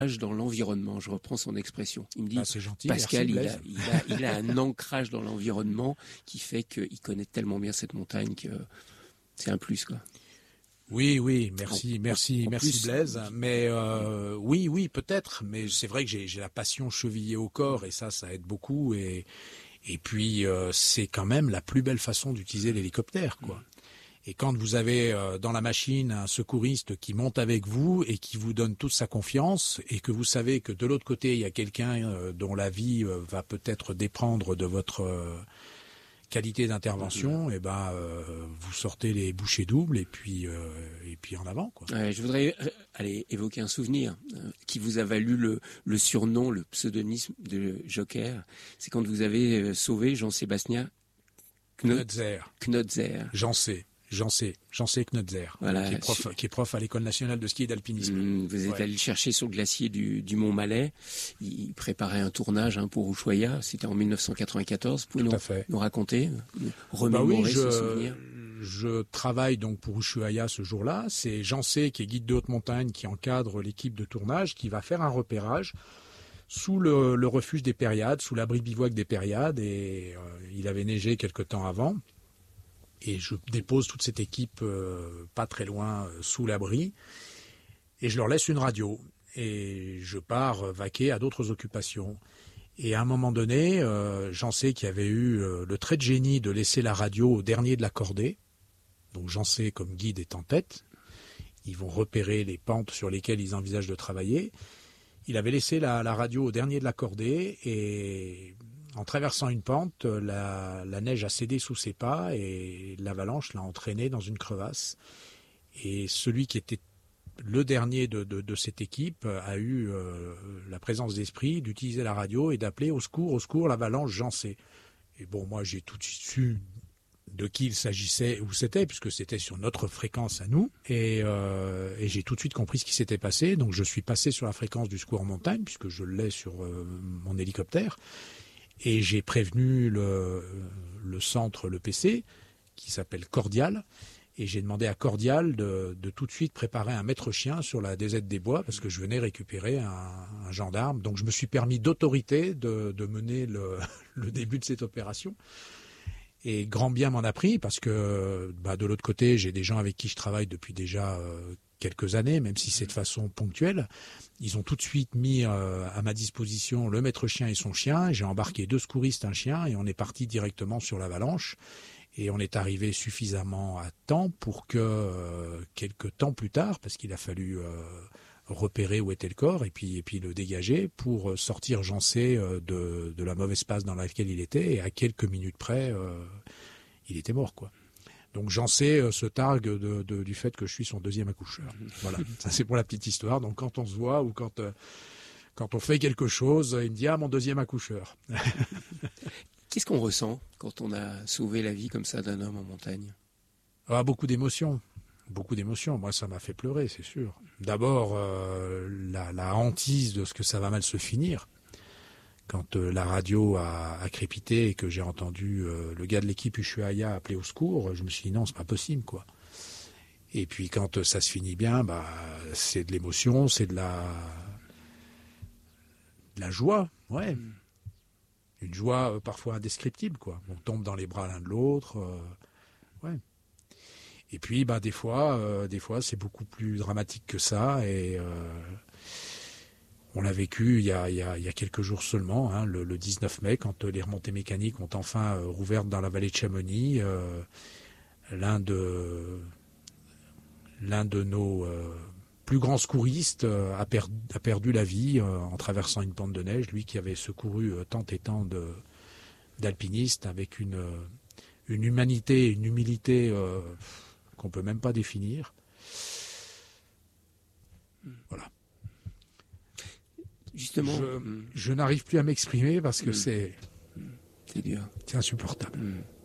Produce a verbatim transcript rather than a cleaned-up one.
dans l'environnement, je reprends son expression. Il me dit, ah, c'est gentil, Pascal, merci, il, a, il, a, il a un ancrage dans l'environnement qui fait qu'il connaît tellement bien cette montagne que c'est un plus, quoi. Oui, oui, merci, en, merci, en merci plus, Blaise. Mais euh, oui, oui, peut-être. Mais c'est vrai que j'ai, j'ai la passion chevillée au corps et ça, ça aide beaucoup. Et et puis euh, c'est quand même la plus belle façon d'utiliser l'hélicoptère, quoi. Mmh. Et quand vous avez euh, dans la machine un secouriste qui monte avec vous et qui vous donne toute sa confiance et que vous savez que de l'autre côté il y a quelqu'un euh, dont la vie euh, va peut-être dépendre de votre euh, qualité d'intervention, mmh. et ben euh, vous sortez les bouchées doubles et puis euh, et puis en avant, quoi. Ouais, je voudrais euh, aller évoquer un souvenir euh, qui vous a valu le, le surnom, le pseudonyme de Joker. C'est quand vous avez euh, sauvé Jean-Sébastien Knotzer. Knotzer. J'en sais. J'en sais, j'en sais Knotzer, voilà, qui est prof, qui est prof à l'école nationale de ski et d'alpinisme. Mmh, vous êtes ouais. allé le chercher sur le glacier du, du Mont Malais. Il préparait un tournage hein, pour Ushuaïa. C'était en mille neuf cent quatre-vingt-quatorze. Vous pouvez nous, nous raconter, remémorer bah oui, ce je, souvenir. Je travaille donc pour Ushuaïa ce jour-là. C'est Jean C, qui est guide de haute montagne, qui encadre l'équipe de tournage, qui va faire un repérage sous le, le refuge des Périades, sous l'abri bivouac des Périades. Et euh, il avait neigé quelque temps avant. Et je dépose toute cette équipe euh, pas très loin euh, sous l'abri et je leur laisse une radio et je pars euh, vaquer à d'autres occupations. Et à un moment donné, euh, j'en sais qu'il y avait eu euh, le trait de génie de laisser la radio au dernier de la cordée. Donc j'en sais comme guide est en tête. Ils vont repérer les pentes sur lesquelles ils envisagent de travailler. Il avait laissé la, la radio au dernier de la cordée et en traversant une pente, la, la neige a cédé sous ses pas et l'avalanche l'a entraîné dans une crevasse. Et celui qui était le dernier de, de, de cette équipe a eu euh, la présence d'esprit d'utiliser la radio et d'appeler au secours, au secours, l'avalanche, j'en sais. Et bon, moi j'ai tout de suite su de qui il s'agissait, où c'était, puisque c'était sur notre fréquence à nous. Et, euh, et j'ai tout de suite compris ce qui s'était passé. Donc je suis passé sur la fréquence du secours en montagne, puisque je l'ai sur euh, mon hélicoptère. Et j'ai prévenu le, le centre, le P C, qui s'appelle Cordial, et j'ai demandé à Cordial de, de tout de suite préparer un maître-chien sur la D Z des Bois, parce que je venais récupérer un, un gendarme. Donc je me suis permis d'autorité de, de mener le, le début de cette opération. Et grand bien m'en a pris, parce que bah, de l'autre côté, j'ai des gens avec qui je travaille depuis déjà euh, quelques années, même si c'est de façon ponctuelle. Ils ont tout de suite mis euh, à ma disposition le maître-chien et son chien. J'ai embarqué deux secouristes, un chien, et on est parti directement sur l'avalanche. Et on est arrivé suffisamment à temps pour que, euh, quelques temps plus tard, parce qu'il a fallu euh, repérer où était le corps et puis, et puis le dégager pour sortir Jean C euh, de, de la mauvaise passe dans laquelle il était. Et à quelques minutes près, euh, il était mort, quoi. Donc Jean C euh, se targue de, de, du fait que je suis son deuxième accoucheur. Voilà, ça c'est pour la petite histoire. Donc quand on se voit ou quand euh, quand on fait quelque chose, il me dit « Ah, mon deuxième accoucheur ». Qu'est-ce qu'on ressent quand on a sauvé la vie comme ça d'un homme en montagne ? Ah, beaucoup d'émotions. Beaucoup d'émotions. Moi, ça m'a fait pleurer, c'est sûr. D'abord, euh, la, la hantise de ce que ça va mal se finir. Quand euh, la radio a, a crépité et que j'ai entendu euh, le gars de l'équipe Ushuaïa appeler au secours, je me suis dit non, c'est pas possible, quoi. Et puis quand euh, ça se finit bien, bah c'est de l'émotion, c'est de la de la joie, ouais. Mm. Une joie euh, parfois indescriptible, quoi. On tombe dans les bras l'un de l'autre, euh, ouais. Et puis, bah des fois, euh, des fois, c'est beaucoup plus dramatique que ça. Et euh, on l'a vécu il y a, il y a, il y a quelques jours seulement, hein, le, le dix-neuf mai, quand les remontées mécaniques ont enfin euh, rouvert dans la vallée de Chamonix. Euh, l'un de l'un de nos euh, plus grands secouristes euh, a, per, a perdu la vie euh, en traversant une pente de neige. Lui qui avait secouru euh, tant et tant de d'alpinistes avec une euh, une humanité, une humilité euh, qu'on peut même pas définir. Voilà. Justement, je, mm. je n'arrive plus à m'exprimer parce que mm. c'est c'est dur, c'est insupportable. Mm.